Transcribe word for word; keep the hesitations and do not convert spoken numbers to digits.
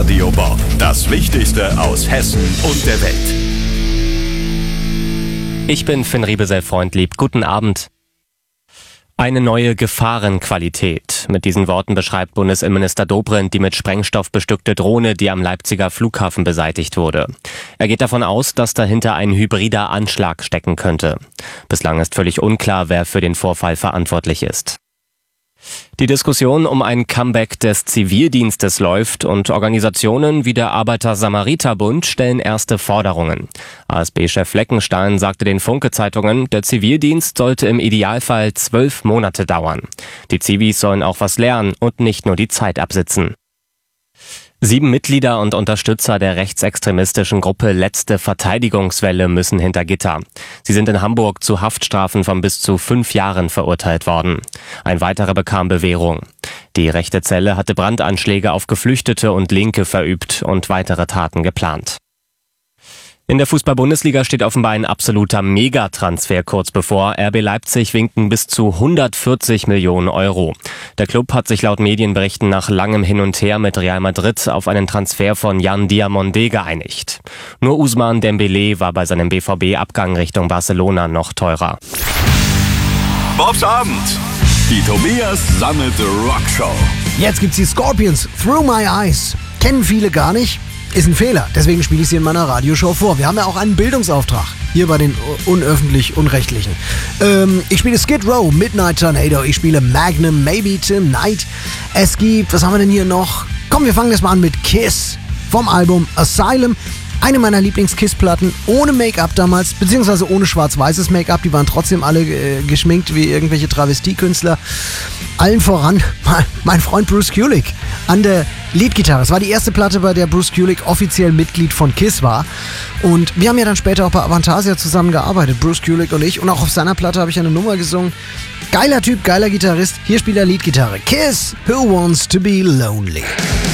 Radio Bob. Das Wichtigste aus Hessen und der Welt. Ich bin Finn Riebesell-Freundlieb. Guten Abend. Eine neue Gefahrenqualität. Mit diesen Worten beschreibt Bundesinnenminister Dobrindt die mit Sprengstoff bestückte Drohne, die am Leipziger Flughafen beseitigt wurde. Er geht davon aus, dass dahinter ein hybrider Anschlag stecken könnte. Bislang ist völlig unklar, wer für den Vorfall verantwortlich ist. Die Diskussion um ein Comeback des Zivildienstes läuft und Organisationen wie der Arbeiter-Samariter-Bund stellen erste Forderungen. A S B-Chef Fleckenstein sagte den Funke-Zeitungen, der Zivildienst sollte im Idealfall zwölf Monate dauern. Die Zivis sollen auch was lernen und nicht nur die Zeit absitzen. Sieben Mitglieder und Unterstützer der rechtsextremistischen Gruppe Letzte Verteidigungswelle müssen hinter Gitter. Sie sind in Hamburg zu Haftstrafen von bis zu fünf Jahren verurteilt worden. Ein weiterer bekam Bewährung. Die rechte Zelle hatte Brandanschläge auf Geflüchtete und Linke verübt und weitere Taten geplant. In der Fußball-Bundesliga steht offenbar ein absoluter Megatransfer kurz bevor. R B Leipzig winken bis zu hundertvierzig Millionen Euro. Der Club hat sich laut Medienberichten nach langem Hin und Her mit Real Madrid auf einen Transfer von Yan Diomandé geeinigt. Nur Ousmane Dembélé war bei seinem B V B-Abgang Richtung Barcelona noch teurer. Bobs Abend. Die Tobias Sammelte Rockshow. Jetzt gibt's die Scorpions, Through My Eyes. Kennen viele gar nicht. Ist ein Fehler, deswegen spiele ich sie in meiner Radioshow vor. Wir haben ja auch einen Bildungsauftrag, hier bei den unöffentlich-unrechtlichen. Ähm, ich spiele Skid Row, Midnight Tornado, ich spiele Magnum, Maybe Tonight. Es gibt, was haben wir denn hier noch? Komm, wir fangen das mal an mit Kiss vom Album Asylum. Eine meiner Lieblings-Kiss-Platten, ohne Make-up damals, beziehungsweise ohne schwarz-weißes Make-up. Die waren trotzdem alle äh, geschminkt wie irgendwelche Travestiekünstler. Allen voran mein Freund Bruce Kulick an der Leadgitarre. Es war die erste Platte, bei der Bruce Kulick offiziell Mitglied von Kiss war. Und wir haben ja dann später auch bei Avantasia zusammengearbeitet, Bruce Kulick und ich. Und auch auf seiner Platte habe ich eine Nummer gesungen. Geiler Typ, geiler Gitarrist. Hier spielt er Leadgitarre. Kiss, Who Wants to Be Lonely?